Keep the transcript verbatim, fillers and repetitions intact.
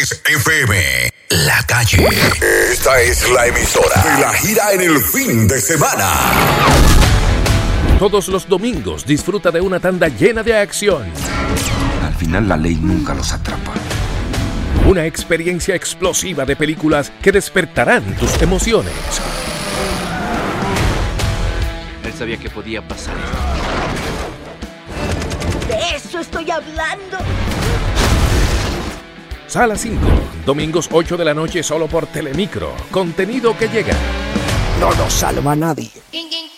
X F M, La Calle. Esta es la emisora de la gira en el fin de semana. Todos los domingos disfruta de una tanda llena de acción. Al final la ley nunca los atrapa. Una experiencia explosiva de películas que despertarán tus emociones. Él sabía que podía pasar. De eso estoy hablando. Sala cinco, domingos ocho de la noche solo por Telemicro. Contenido que llega. No nos salva a nadie. ¿Quién, quién